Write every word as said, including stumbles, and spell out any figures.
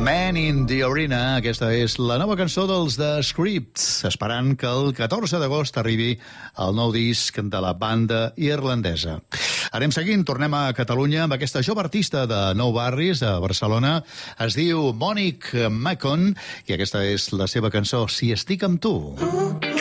Man in the Arena, aquesta és la nova cançó dels The Scripts, esperant que el catorze d'agost arribi el nou disc de la banda irlandesa. Anem seguint, tornem a Catalunya amb aquesta jove artista de Nou Barris, a Barcelona. Es diu Monique Macon i aquesta és la seva cançó, Si estic amb tu.